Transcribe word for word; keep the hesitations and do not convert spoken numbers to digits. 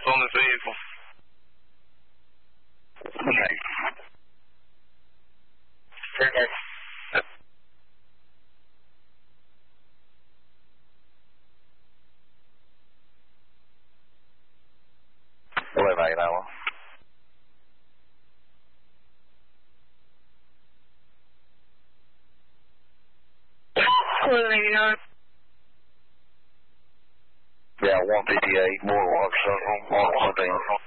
else on this vehicle. Okay. eleven eight hour. eleven eighty-nine. Yeah, one fifty-eight, Boardwalk Circle, on one